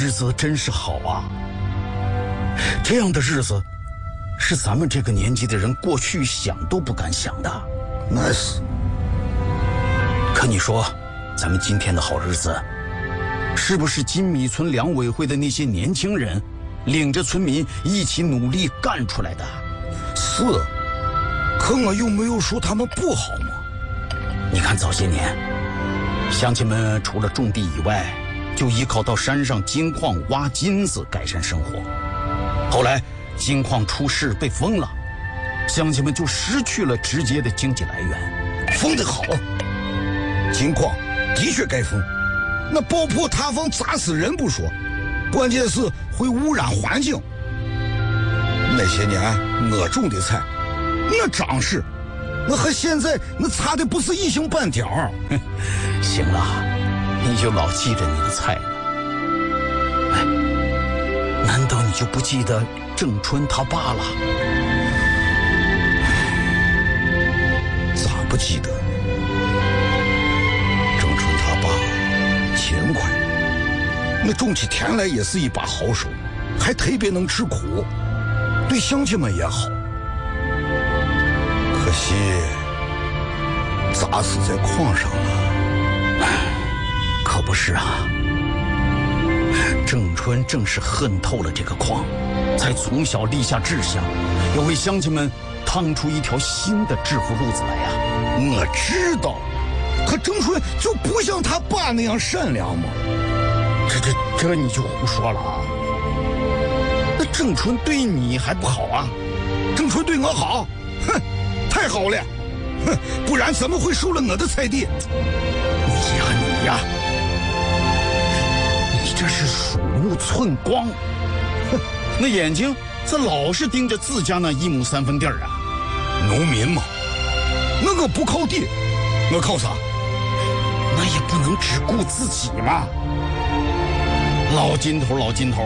日子真是好啊！这样的日子，是咱们这个年纪的人过去想都不敢想的。 那是。 可你说，咱们今天的好日子，是不是金米村粮委会的那些年轻人，领着村民一起努力干出来的？ 是，可我又没有说他们不好嘛。 你看早些年，乡亲们除了种地以外，就依靠到山上金矿挖金子改善生活。后来金矿出事被封了，乡亲们就失去了直接的经济来源。 封得好，金矿的确该封，那爆破塌方砸死人不说，关键是会污染环境。那些年我种的菜，那长势，那和现在那差的不是一星半点儿。 行了，你就老记着你的菜了。哎，难道你就不记得郑春他爸了？ 咋不记得？郑春他爸勤快，那种起田来也是一把好手，还特别能吃苦，对乡亲们也好。可惜砸死在矿上了。 可不是啊，郑春正是恨透了这个矿，才从小立下志向，要为乡亲们趟出一条新的致富路子来呀。 我知道，可郑春就不像他爸那样善良嘛。 这你就胡说了啊！那郑春对你还不好啊？ 郑春对我好，哼，太好了，哼，不然怎么会收了我的菜地？ 你呀，你这是鼠目寸光，哼，那眼睛这老是盯着自家那1亩3分地儿啊。 农民嘛，那我不靠地，我靠啥？ 那也不能只顾自己嘛。老金头，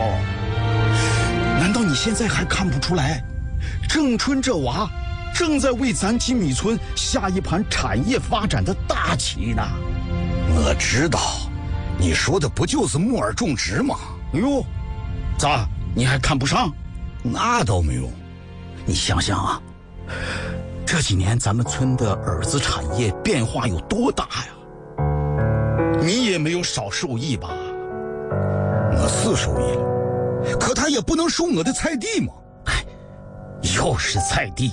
难道你现在还看不出来，郑春这娃正在为咱金米村下一盘产业发展的大棋呢？ 我知道，你说的不就是木耳种植吗？ 哎呦，咋你还看不上？ 那倒没有。 你想想啊，这几年咱们村的饵子产业变化有多大呀？你也没有少受益吧？ 我是受益了，可他也不能收我的菜地嘛。 哎，又是菜地，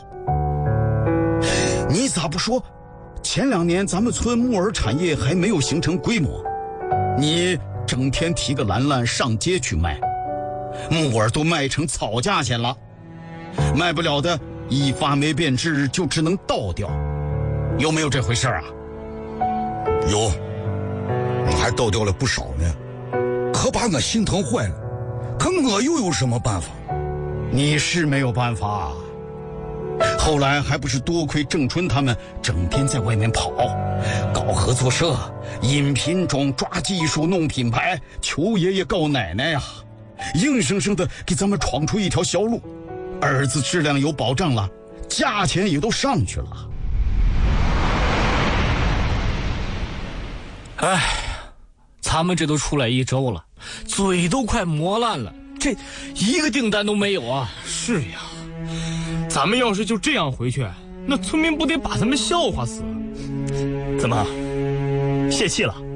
你咋不说前2年咱们村木耳产业还没有形成规模，你整天提个篮篮上街去卖，木耳都卖成草价钱了，卖不了的一发霉变质就只能倒掉，有没有这回事啊？ 有，我还倒掉了不少呢，可把我心疼坏了。可我又有什么办法？ 你是没有办法，后来还不是多亏郑春他们整天在外面跑，搞合作社，引品种，抓技术，弄品牌，求爷爷告奶奶呀，硬生生的给咱们闯出一条小路，饵子质量有保障了，价钱也都上去了。 哎，咱们这都出来1周了，嘴都快磨烂了，这一个订单都没有啊！ 是呀，咱们要是就这样回去，那村民不得把咱们笑话死？怎么，泄气了？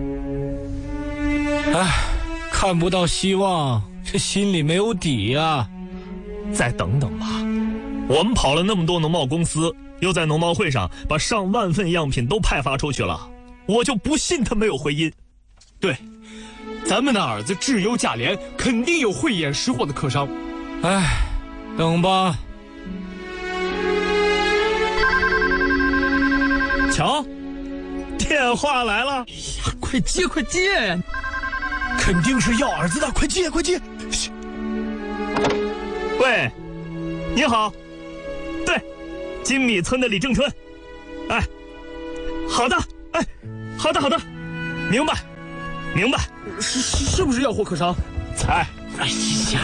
哎，看不到希望，这心里没有底呀。 再等等吧，我们跑了那么多农贸公司，又在农贸会上把上万份样品都派发出去了，我就不信他没有回音。对，咱们的饵子质优价廉，肯定有慧眼识货的客商。 哎，等吧。 瞧，电话来了， 快接快接呀！ 肯定是要饵子的，快接快接。喂，你好，对，金米村的李正春。哎，好的，哎，好的，明白。是不是要货客商？猜。 哎呀，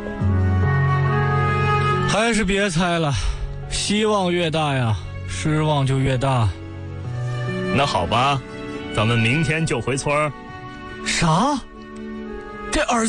还是别猜了，希望越大呀，失望就越大。 那好吧，咱们明天就回村。 啥？这饵